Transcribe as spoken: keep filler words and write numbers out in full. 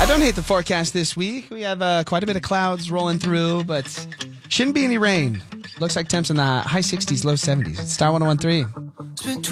I don't hate the forecast this week. We have uh, quite a bit of clouds rolling through, but shouldn't be any rain. Looks like temps in the high sixties, low seventies. It's Star one oh one three.